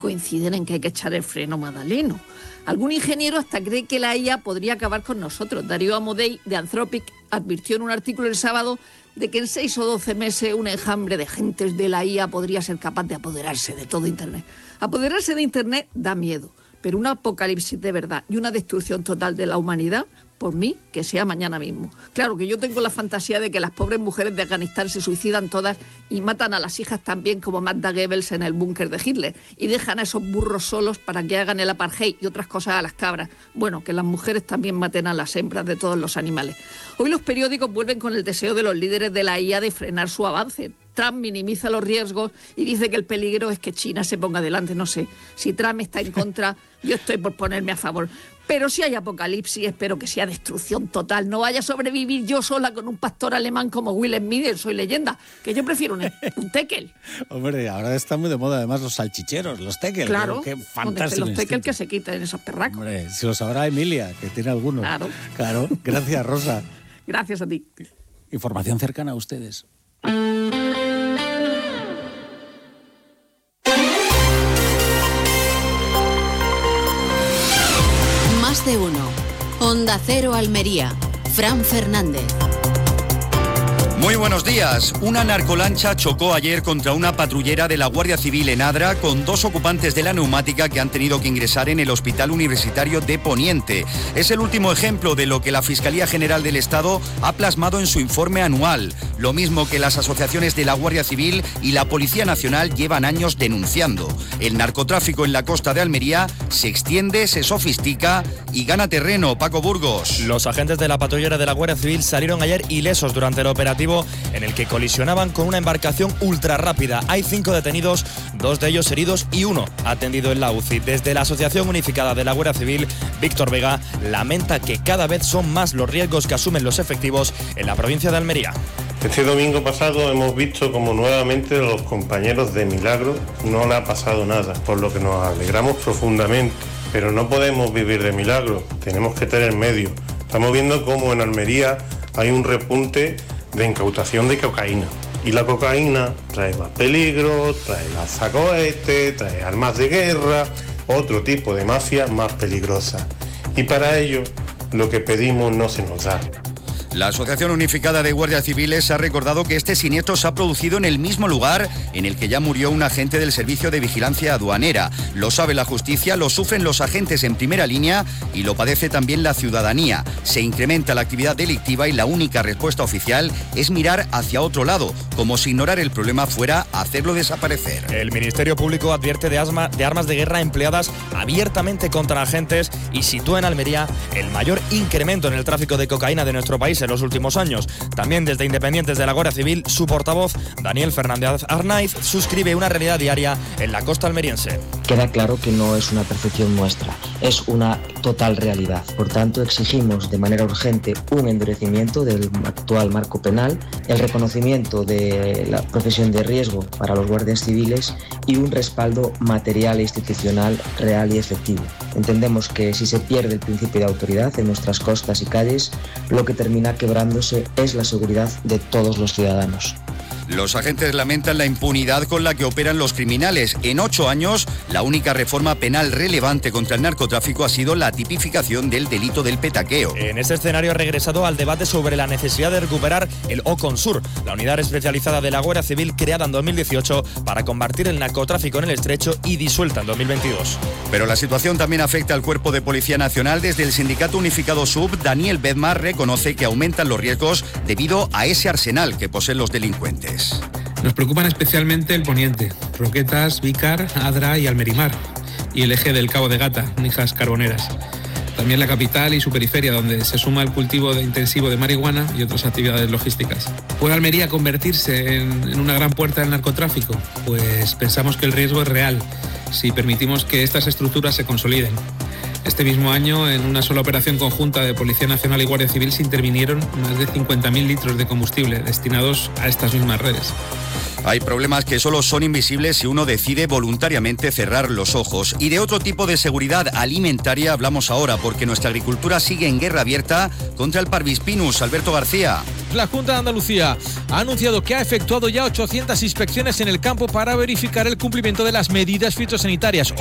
coinciden en que hay que echar el freno magdaleno. Algún ingeniero hasta cree que la IA podría acabar con nosotros. Darío Amodei, de Anthropic, advirtió en un artículo el sábado de que en 6 o 12 meses un enjambre de gentes de la IA podría ser capaz de apoderarse de todo Internet. Apoderarse de Internet da miedo, pero un apocalipsis de verdad y una destrucción total de la humanidad, por mí, que sea mañana mismo. Claro que yo tengo la fantasía de que las pobres mujeres de Afganistán se suicidan todas y matan a las hijas también como Magda Goebbels en el búnker de Hitler y dejan a esos burros solos para que hagan el apartheid y otras cosas a las cabras. Bueno, que las mujeres también maten a las hembras de todos los animales. Hoy los periódicos vuelven con el deseo de los líderes de la IA de frenar su avance. Trump minimiza los riesgos y dice que el peligro es que China se ponga delante. No sé, si Trump está en contra, yo estoy por ponerme a favor. Pero si hay apocalipsis, espero que sea destrucción total. No vaya a sobrevivir yo sola con un pastor alemán como Will Smith en Soy Leyenda, que yo prefiero un tekel. Hombre, ahora están muy de moda además los salchicheros, los tekel. Claro, qué fantástico. Los tekel que se quiten esos perracos. Hombre, si lo sabrá Emilia, que tiene algunos. Claro. Gracias, Rosa. Gracias a ti. Información cercana a ustedes. Más de uno. Onda Cero Almería. Fran Fernández. Muy buenos días. Una narcolancha chocó ayer contra una patrullera de la Guardia Civil en Adra con 2 ocupantes de la neumática que han tenido que ingresar en el Hospital Universitario de Poniente. Es el último ejemplo de lo que la Fiscalía General del Estado ha plasmado en su informe anual. Lo mismo que las asociaciones de la Guardia Civil y la Policía Nacional llevan años denunciando. El narcotráfico en la costa de Almería se extiende, se sofistica y gana terreno. Paco Burgos. Los agentes de la patrullera de la Guardia Civil salieron ayer ilesos durante el operativo en el que colisionaban con una embarcación ultra rápida. Hay 5 detenidos, 2 de ellos heridos y 1 atendido en la UCI. Desde la Asociación Unificada de la Guardia Civil, Víctor Vega lamenta que cada vez son más los riesgos que asumen los efectivos en la provincia de Almería. Este domingo pasado hemos visto como nuevamente a los compañeros de Milagro no le ha pasado nada, por lo que nos alegramos profundamente. Pero no podemos vivir de milagro, tenemos que tener medios. Estamos viendo cómo en Almería hay un repunte de incautación de cocaína. Y la cocaína trae más peligro, trae lanzacohetes, trae armas de guerra, otro tipo de mafia más peligrosa. Y para ello, lo que pedimos no se nos da. La Asociación Unificada de Guardias Civiles ha recordado que este siniestro se ha producido en el mismo lugar en el que ya murió un agente del Servicio de Vigilancia Aduanera. Lo sabe la justicia, lo sufren los agentes en primera línea y lo padece también la ciudadanía. Se incrementa la actividad delictiva y la única respuesta oficial es mirar hacia otro lado, como si ignorar el problema fuera hacerlo desaparecer. El Ministerio Público advierte de armas de guerra empleadas abiertamente contra agentes y sitúa en Almería el mayor incremento en el tráfico de cocaína de nuestro país en los últimos años. También desde Independientes de la Guardia Civil, su portavoz, Daniel Fernández Arnaiz, suscribe una realidad diaria en la costa almeriense. Queda claro que no es una percepción nuestra, es una total realidad. Por tanto, exigimos de manera urgente un endurecimiento del actual marco penal, el reconocimiento de la profesión de riesgo para los guardias civiles y un respaldo material e institucional real y efectivo. Entendemos que si se pierde el principio de autoridad en nuestras costas y calles, lo que termina quebrándose es la seguridad de todos los ciudadanos. Los agentes lamentan la impunidad con la que operan los criminales. En 8 años, la única reforma penal relevante contra el narcotráfico ha sido la tipificación del delito del petaqueo. En este escenario ha regresado al debate sobre la necesidad de recuperar el OCONSUR, la unidad especializada de la Guardia Civil creada en 2018 para combatir el narcotráfico en el Estrecho y disuelta en 2022. Pero la situación también afecta al Cuerpo de Policía Nacional. Desde el Sindicato Unificado SUB, Daniel Bedmar reconoce que aumentan los riesgos debido a ese arsenal que poseen los delincuentes. Nos preocupan especialmente el Poniente, Roquetas, Vícar, Adra y Almerimar, y el eje del Cabo de Gata, Níjas Carboneras. También la capital y su periferia, donde se suma el cultivo intensivo de marihuana y otras actividades logísticas. ¿Puede Almería convertirse en una gran puerta del narcotráfico? Pues pensamos que el riesgo es real, si permitimos que estas estructuras se consoliden. Este mismo año, en una sola operación conjunta de Policía Nacional y Guardia Civil, se intervinieron más de 50.000 litros de combustible destinados a estas mismas redes. Hay problemas que solo son invisibles si uno decide voluntariamente cerrar los ojos. Y de otro tipo de seguridad alimentaria hablamos ahora, porque nuestra agricultura sigue en guerra abierta contra el Parvispinus. Alberto García. La Junta de Andalucía ha anunciado que ha efectuado ya 800 inspecciones en el campo para verificar el cumplimiento de las medidas fitosanitarias.